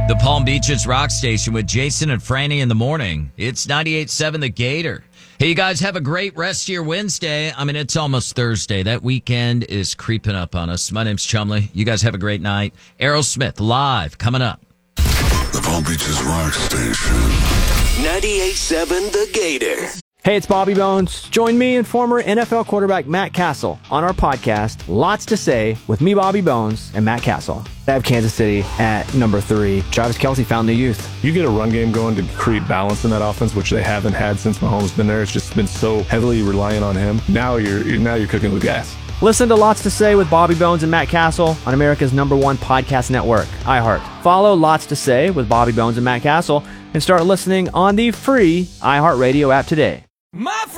The Palm Beaches Rock Station with Jason and Franny in the morning. It's 98.7 The Gator. Hey, you guys have a great rest of your Wednesday. I mean, it's almost Thursday. That weekend is creeping up on us. My name's Chumley. You guys have a great night. Aerosmith live coming up. The Palm Beaches Rock Station. 98.7 The Gator. Hey, it's Bobby Bones. Join me and former NFL quarterback Matt Castle on our podcast, Lots to Say, with me, Bobby Bones, and Matt Castle. I have Kansas City at number 3. Travis Kelce found the youth. You get a run game going to create balance in that offense, which they haven't had since Mahomes been there. It's just been so heavily reliant on him. Now you're cooking with gas. Listen to Lots to Say with Bobby Bones and Matt Castle on America's #1 podcast network, iHeart. Follow Lots to Say with Bobby Bones and Matt Castle and start listening on the free iHeartRadio app today. My